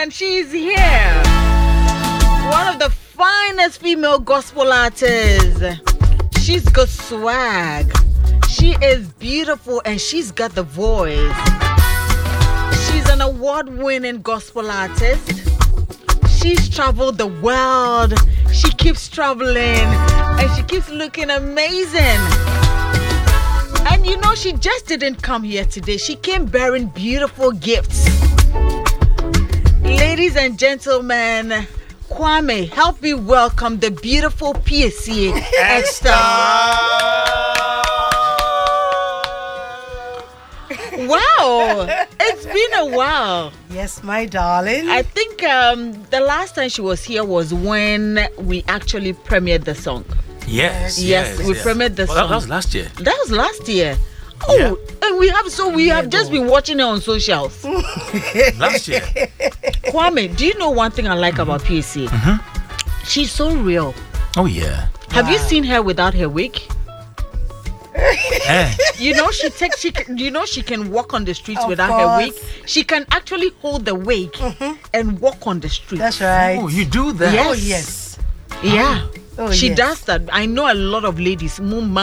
And she's here. One of the finest female gospel artists. She's got swag. She is beautiful and she's got the voice. She's an award-winning gospel artist. She's traveled the world. She keeps traveling and she keeps looking amazing. And you know, she just didn't come here today. She came bearing beautiful gifts. Ladies and gentlemen, Kwame, help me welcome the beautiful PSA Esther. Wow, it's been a while. Yes, my darling. I think the last time she was here was when we actually premiered the song. Yes, we premiered the song. That was last year. That was last year. Oh, yeah. And we have just been watching her on socials. Last year. Kwame, do you know one thing I like about PSA? Mm-hmm. She's so real. Oh yeah. Have you seen her without her wig? Eh. You know she can walk on the streets Of without her wig. She can actually hold the wig and walk on the street. That's right. Oh, you do that? Yes. Oh, yes. Yeah. Oh, She yes. does that. I know a lot of ladies.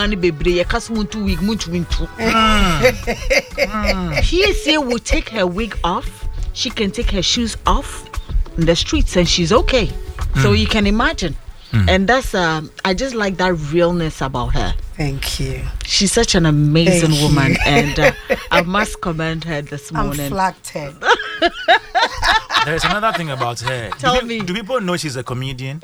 PSA will take her wig off. She can take her shoes off in the streets and she's okay. So you can imagine. And that's I just like that realness about her. Thank you. She's such an amazing Thank woman, you. and I must commend her this I'm morning. flattered. There's another thing about her. Tell me. Do people know she's a comedian?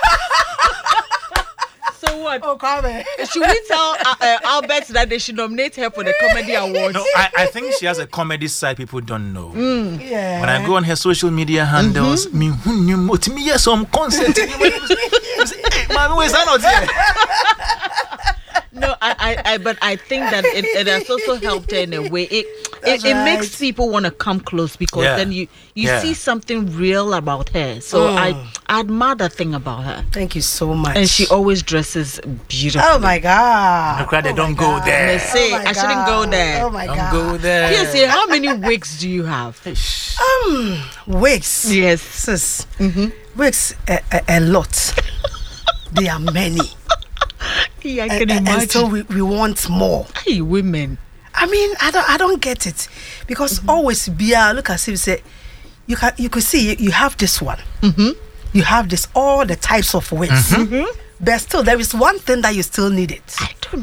So what? Oh, Kwame. Should we tell Albert that they should nominate her for the comedy awards? No, I think she has a comedy side people don't know. Yeah. When I go on her social media handles, me hear some content. Man, where's that not here? No, but I think that it has also helped her in a way. It right. makes people want to come close because then you see something real about her. So I admire that thing about her. Thank you so much. And she always dresses beautifully. Oh my God. Don't go there. They say Oh my I shouldn't go there. Oh my Don't God. go there. PSA, how many wigs do you have? Wigs. Yes. Sis. Wigs, a lot. There are many. Yeah, I can imagine. And so we want more. Hey, women. I mean, I don't get it because always look at it, say you could see you have this one, you have this all the types of wigs, but still there is one thing that you still need it. I don't